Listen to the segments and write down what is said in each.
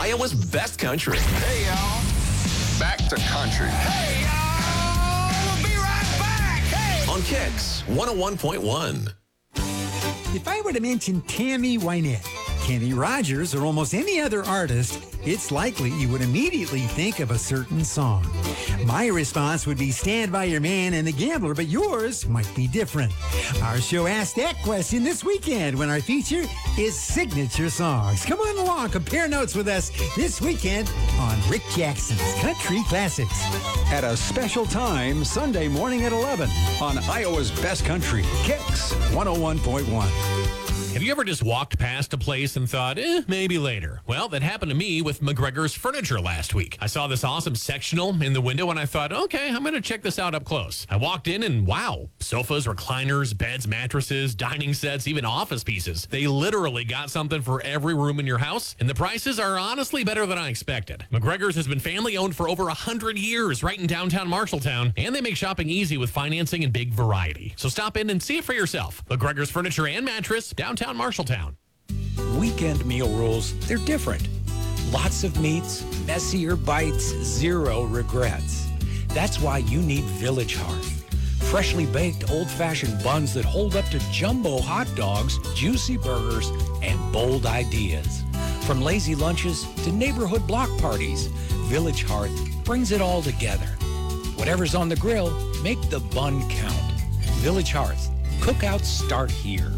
Iowa's best country. Hey, y'all. Back to country. Hey, y'all. We'll be right back. Hey. On Kicks 101.1. If I were to mention Tammy Wynette, Kenny Rogers, or almost any other artist, it's likely you would immediately think of a certain song. My response would be Stand By Your Man and The Gambler, but yours might be different. Our show asked that question this weekend when our feature is Signature Songs. Come on along, compare notes with us this weekend on Rick Jackson's Country Classics. At a special time, Sunday morning at 11 on Iowa's Best Country, Kicks 101.1. Have you ever just walked past a place and thought, maybe later? Well, that happened to me with McGregor's Furniture last week. I saw this awesome sectional in the window and I thought, okay, I'm going to check this out up close. I walked in and wow, sofas, recliners, beds, mattresses, dining sets, even office pieces. They literally got something for every room in your house, and the prices are honestly better than I expected. McGregor's has been family owned for over 100 years right in downtown Marshalltown, and they make shopping easy with financing and big variety. So stop in and see it for yourself. McGregor's Furniture and Mattress, downtown Marshalltown. Weekend meal rules, they're different. Lots of meats, messier bites, zero regrets. That's why you need Village Hearth. Freshly baked old-fashioned buns that hold up to jumbo hot dogs, juicy burgers, and bold ideas. From lazy lunches to neighborhood block parties, Village Hearth brings it all together. Whatever's on the grill, make the bun count. Village Hearth. Cookouts start here.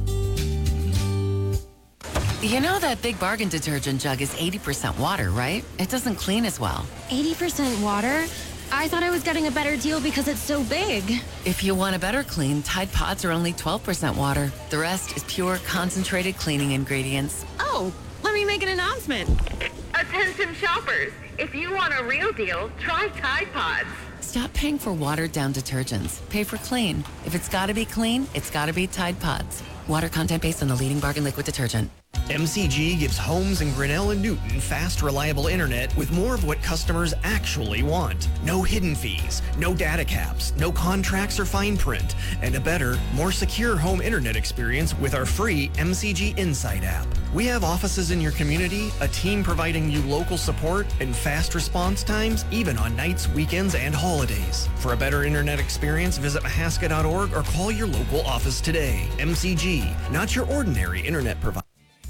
You know that Big Bargain detergent jug is 80% water, right? It doesn't clean as well. 80% water? I thought I was getting a better deal because it's so big. If you want a better clean, Tide Pods are only 12% water. The rest is pure, concentrated cleaning ingredients. Oh, let me make an announcement. Attention shoppers, if you want a real deal, try Tide Pods. Stop paying for watered-down detergents. Pay for clean. If it's got to be clean, it's got to be Tide Pods. Water content based on the leading bargain liquid detergent. MCG gives Holmes and Grinnell and Newton fast, reliable internet with more of what customers actually want. No hidden fees, no data caps, no contracts or fine print, and a better, more secure home internet experience with our free MCG Insight app. We have offices in your community, a team providing you local support, and fast response times even on nights, weekends, and holidays. For a better internet experience, visit Mahaska.org or call your local office today. MCG, not your ordinary internet provider.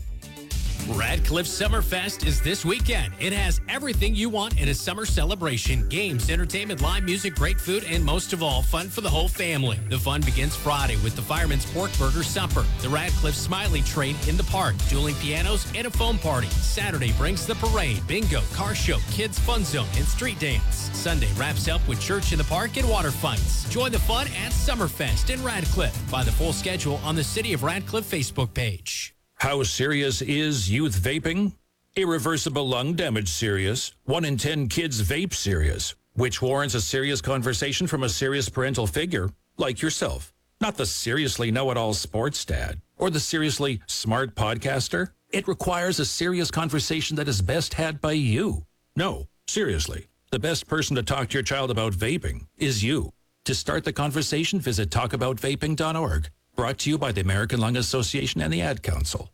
Radcliffe Summerfest is this weekend. It has everything you want in a summer celebration. Games, entertainment, live music, great food, and most of all, fun for the whole family. The fun begins Friday with the Fireman's Pork Burger Supper, the Radcliffe Smiley Train in the park, dueling pianos, and a foam party. Saturday brings the parade, bingo, car show, kids fun zone, and street dance. Sunday wraps up with church in the park and water fights. Join the fun at Summerfest in Radcliffe. Find the full schedule on the City of Radcliffe Facebook page. How serious is youth vaping? Irreversible lung damage serious. 1 in 10 kids vape serious, which warrants a serious conversation from a serious parental figure like yourself. Not the seriously know-it-all sports dad or the seriously smart podcaster. It requires a serious conversation that is best had by you. No, seriously, the best person to talk to your child about vaping is you. To start the conversation, visit talkaboutvaping.org. Brought to you by the American Lung Association and the Ad Council.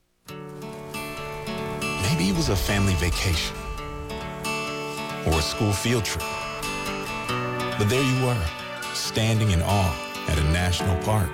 Maybe it was a family vacation or a school field trip. But there you were, standing in awe at a national park.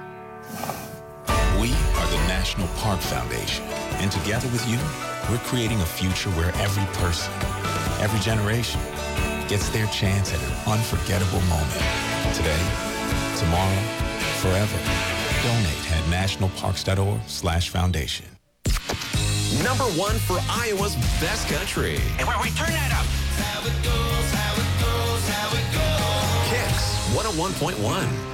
We are the National Park Foundation, and together with you, we're creating a future where every person, every generation, gets their chance at an unforgettable moment. Today, tomorrow, forever. Donate at nationalparks.org/foundation. Number 1 for Iowa's best country. And where we turn that up. How it goes, how it goes, how it goes. Kicks 101.1.